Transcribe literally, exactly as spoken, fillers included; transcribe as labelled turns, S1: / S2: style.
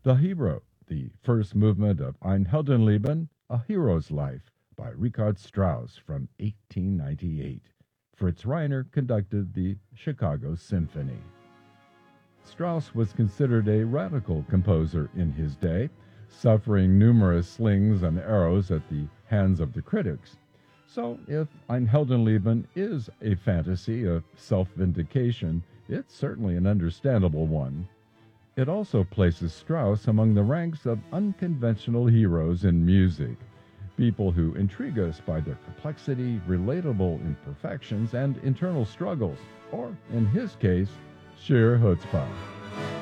S1: The Hero, the first movement of Ein Heldenleben, A Hero's Life, by Richard Strauss from eighteen ninety-eight. Fritz Reiner conducted the Chicago Symphony. Strauss was considered a radical composer in his day, suffering numerous slings and arrows at the hands of the critics. So, if Ein Heldenleben is a fantasy of self-vindication, it's certainly an understandable one. It also places Strauss among the ranks of unconventional heroes in music, people who intrigue us by their complexity, relatable imperfections, and internal struggles, or, in his case, sheer chutzpah.